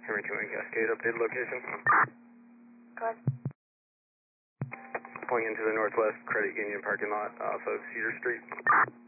Henry 2 and Cascade, updated location. Go ahead. Pulling into the northwest credit union parking lot off of Cedar Street.